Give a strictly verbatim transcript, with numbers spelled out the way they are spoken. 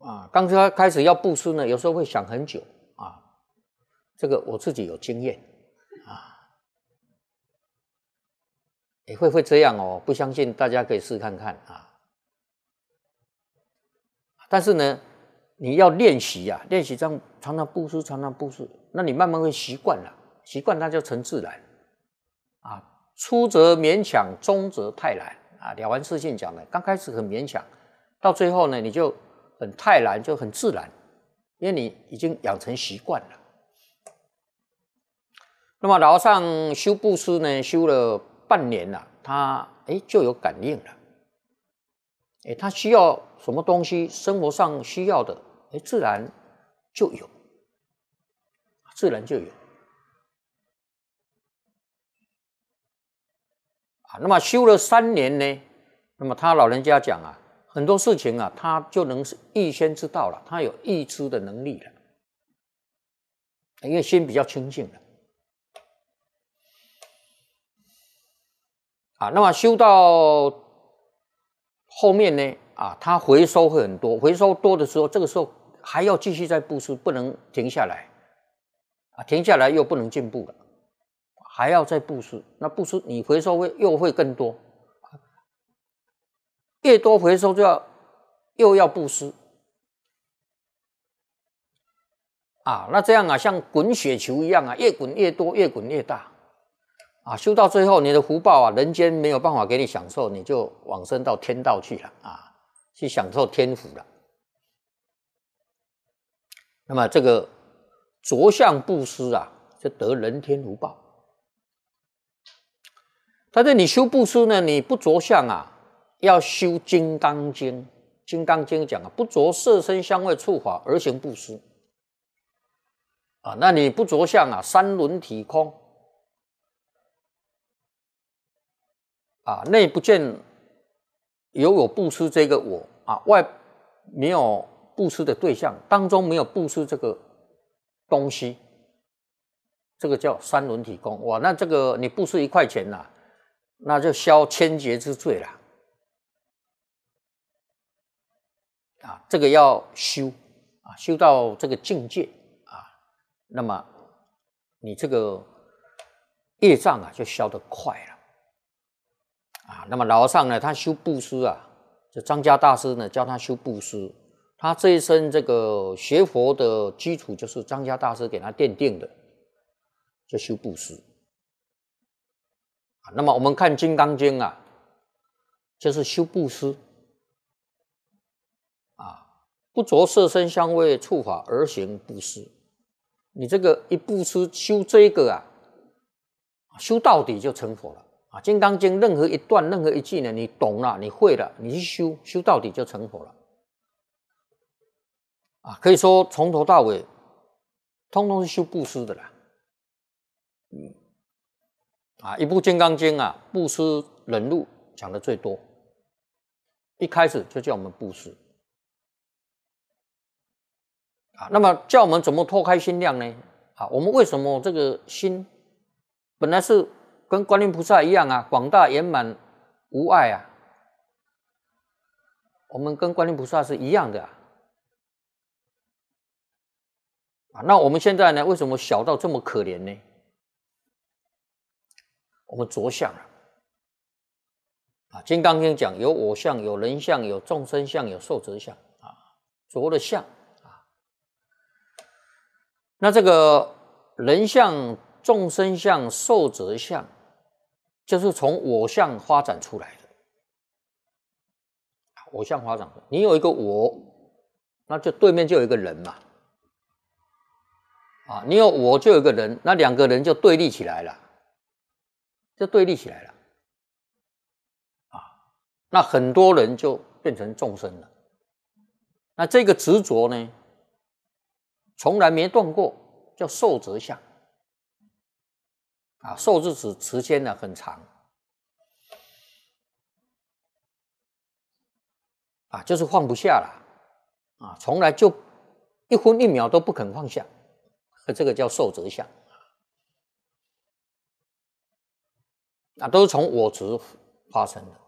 啊，刚开开始要布施呢，有时候会想很久啊，这个我自己有经验啊，也会会这样哦，不相信大家可以试看看啊。但是呢，你要练习啊，练习这样常常布施，常常布施，那你慢慢会习惯了，习惯它就成自然啊。初则勉强，中则泰然啊。了凡四训讲的，刚开始很勉强，到最后呢，你就很泰然，就很自然，因为你已经养成习惯了。那么老和尚修布施呢，修了半年了，他哎就有感应了。哎，他需要什么东西，生活上需要的，哎，自然就有，自然就有。啊，那么修了三年呢，那么他老人家讲啊，很多事情啊，他就能预先知道了，他有预知的能力了，因为心比较清净了。啊，那么修到后面呢，啊，他回收会很多，回收多的时候，这个时候还要继续再布施，不能停下来，啊，停下来又不能进步了，还要再布施。那布施你回收会又会更多，越多回收就要又要布施，啊，那这样啊，像滚雪球一样啊，越滚越多，越滚越大。啊，修到最后，你的福报啊，人间没有办法给你享受，你就往生到天道去了啊，去享受天福了。那么这个着相布施啊，就得人天福报。但是你修布施呢，你不着相啊，要修《金刚经》。《金刚经》讲啊，不着色身香味触法而行布施。啊，那你不着相啊，三轮体空。啊，内不见有我布施这个我啊，外没有布施的对象，当中没有布施这个东西，这个叫三轮体空。哇，那这个你布施一块钱呐、啊，那就消千劫之罪了。啊，这个要修啊，修到这个境界啊，那么你这个业障啊就消得快了。啊，那么老和尚呢，他修布施啊，就张家大师呢教他修布施，他这一生这个学佛的基础就是张家大师给他奠定的，就修布施。啊，那么我们看《金刚经》啊，就是修布施，啊，不着色身香味触法而行布施。你这个一布施修这个啊，修到底就成佛了。啊，《金刚经》任何一段、任何一句呢，你懂了，你会了，你去修，修到底就成佛了。啊，可以说从头到尾，通通是修布施的啦。嗯，啊，一部《金刚经》啊，布施忍辱讲的最多，一开始就叫我们布施。啊，那么叫我们怎么拓开心量呢？啊，我们为什么这个心本来是跟观音菩萨一样啊，广大圆满无碍啊，我们跟观音菩萨是一样的啊。啊，那我们现在呢，为什么小到这么可怜呢？我们着相了。啊，《金刚经》讲有我相、有人相、有众生相、有寿者相啊，着了相啊。那这个人相、众生相、寿者相，就是从我相发展出来的。我相发展，你有一个我，那就对面就有一个人嘛。啊，你有我就有一个人，那两个人就对立起来了，就对立起来了。啊，那很多人就变成众生了。那这个执着呢，从来没断过，叫寿者相。啊，寿是指时间呢很长。啊，就是放不下了。啊，从来就一分一秒都不肯放下。这个叫寿者相。啊，都是从我执发生的。